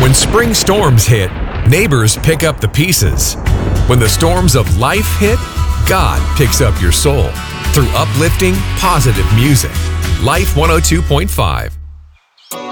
When spring storms hit, neighbors pick up the pieces. When the storms of life hit, God picks up your soul through uplifting, positive music. Life 102.5.